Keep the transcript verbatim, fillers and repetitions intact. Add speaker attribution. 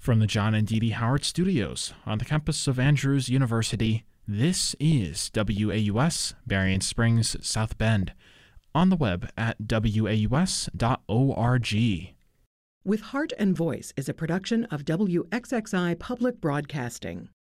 Speaker 1: From the John and Dee Dee Howard Studios on the campus of Andrews University, this is W A U S, Berrien Springs, South Bend, on the web at W A U S dot org.
Speaker 2: With Heart and Voice is a production of W X X I Public Broadcasting.